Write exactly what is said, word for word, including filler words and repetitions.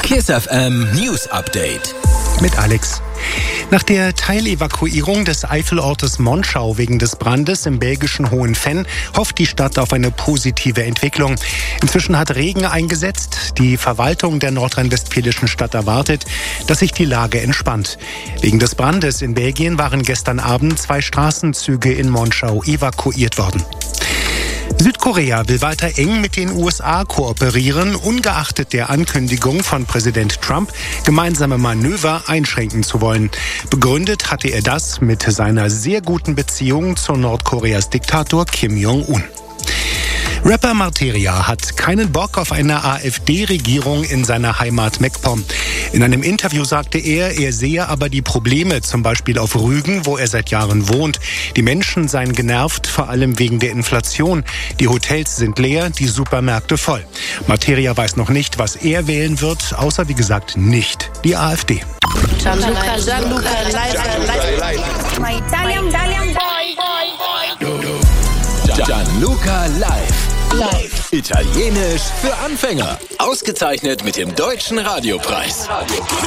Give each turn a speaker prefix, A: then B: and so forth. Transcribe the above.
A: Kiss F M News Update.
B: Mit Alex. Nach der Teilevakuierung des Eifelortes Monschau wegen des Brandes im belgischen Hohenvenn hofft die Stadt auf eine positive Entwicklung. Inzwischen hat Regen eingesetzt. Die Verwaltung der nordrhein-westfälischen Stadt erwartet, dass sich die Lage entspannt. Wegen des Brandes in Belgien waren gestern Abend zwei Straßenzüge in Monschau evakuiert worden. Südkorea will weiter eng mit den U S A kooperieren, ungeachtet der Ankündigung von Präsident Trump, gemeinsame Manöver einschränken zu wollen. Begründet hatte er das mit seiner sehr guten Beziehung zu Nordkoreas Diktator Kim Jong-un. Rapper Materia hat keinen Bock auf eine AfD-Regierung in seiner Heimat MacPom. In einem Interview sagte er, er sehe aber die Probleme, zum Beispiel auf Rügen, wo er seit Jahren wohnt. Die Menschen seien genervt, vor allem wegen der Inflation. Die Hotels sind leer, die Supermärkte voll. Materia weiß noch nicht, was er wählen wird, außer wie gesagt nicht die AfD.
C: Gianluca, Gianluca, live,
D: My Italian, Italian boy, boy, boy.
A: Gianluca live. Live. Italienisch für Anfänger. Ausgezeichnet mit dem Deutschen Radiopreis.